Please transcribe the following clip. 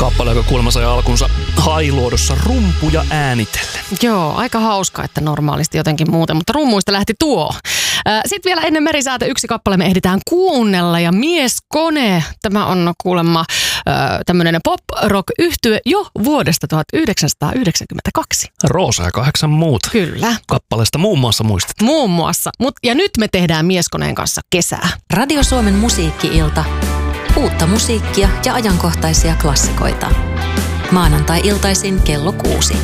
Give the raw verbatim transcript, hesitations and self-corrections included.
kappale, joka kuulemma sai alkunsa Hailuodossa rumpuja äänitellen. Joo, aika hauska, että normaalisti jotenkin muuten, mutta rummuista lähti tuo. Sitten vielä ennen Merisäätä yksi kappale me ehditään kuunnella ja Mieskone. Tämä on kuulemma tämmöinen pop-rock-yhtye jo vuodesta tuhatyhdeksänsataayhdeksänkymmentäkaksi. Roosa ja kahdeksan muut. Kyllä. Kappaleesta muun muassa muistat. Muun muassa. Mut, ja nyt me tehdään Mieskoneen kanssa kesää. Radio Suomen musiikki-ilta. Uutta musiikkia ja ajankohtaisia klassikoita. Maanantai-iltaisin kello kuusi.